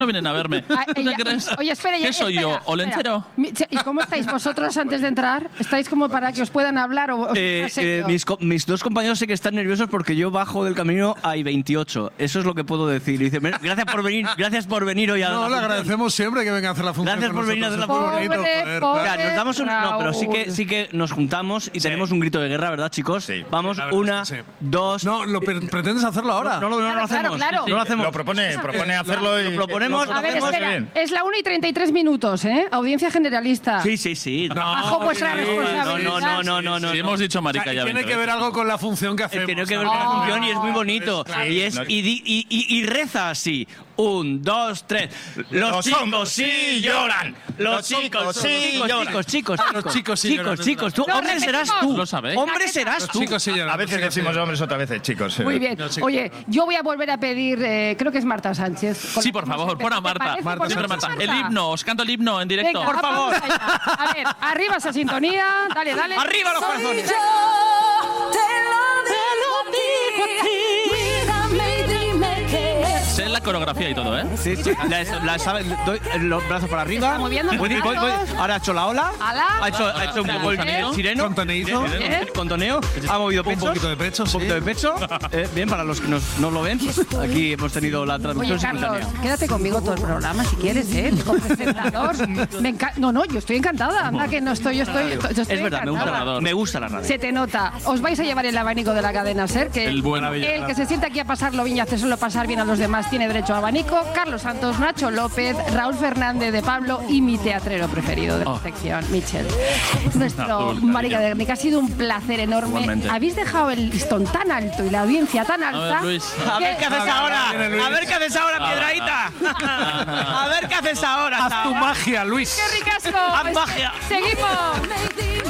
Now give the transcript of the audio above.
no vienen a verme. ¿Tú te crees? Oye, espera, ¿Qué soy yo? ¿Olenchero? ¿Y cómo estáis vosotros antes de entrar? ¿Estáis como para que os puedan hablar? Mis dos compañeros sé que están nerviosos porque yo bajo del camino a I-28. Eso es lo que puedo decir. Y dice, gracias por venir hoy a No, le agradecemos siempre que venga a hacer la función. Gracias por venir a hacer la función. Nos damos no, pero sí que nos juntamos y tenemos un grito de guerra, ¿verdad, chicos? Sí. Vamos, una, dos... No, ¿pretendes hacerlo ahora? No lo hacemos. Claro. No lo hacemos. Lo propone hacerlo y... Lo proponemos. A ver, espera. Es la 1:33, ¿eh? Audiencia generalista. Sí. Bajo vuestra responsabilidad. No. Si hemos dicho marica ya. Tiene que ver algo con la función que hacemos. Tiene que ver con la función y es muy bonito. Y reza así. 1, 2, 3. Los chicos sí lloran. Los chicos sí lloran. Chicos, tú, hombre serás tú. ¿Lo sabéis? Hombre serás tú. Chicos, sí, A veces decimos hombres, otras veces chicos. Muy bien. Oye, yo voy a volver a pedir, creo que es Marta Sánchez. Sí, por favor, pon a Marta. Siempre Marta. El himno, os canto el himno en directo. Venga, por favor. A ver, arriba esa sintonía. Dale. Arriba los corazones. Sé la coreografía y todo, ¿eh? Sí. La sabe, doy los brazos para arriba. Está moviendo Voy. Ahora ha hecho la ola. Ala. Ha hecho un poco el sireno. Contoneízo. Contoneo. Ha movido Un pechos. poquito de pecho, Un poquito de pecho. Bien, para los que no lo ven, aquí hemos tenido la traducción Oye, Carlos, simultánea. quédate conmigo todo el programa si quieres, ¿eh? Como presentador. No, yo estoy encantada. Anda que no estoy, yo estoy Es verdad, encantada. me gusta la radio. Se te nota. Os vais a llevar el abanico de la cadena SER, que El bueno. el que se sienta aquí a pasarlo bien y hacérselo pasar bien a los demás tiene derecho a abanico. Carlos Santos, Nacho López, Raúl Fernández de Pablo y mi teatrero preferido de la sección, Michel. Nuestro marica de Guernica. Ha sido un placer enorme. Igualmente. Habéis dejado el listón tan alto y la audiencia tan alta. A ver, Luis. A ver qué haces ahora. A ver qué haces ahora, Piedradita. A ver qué haces ahora. Haz tu magia, Luis. ¡Qué ricasco! Haz magia. ¡Seguimos!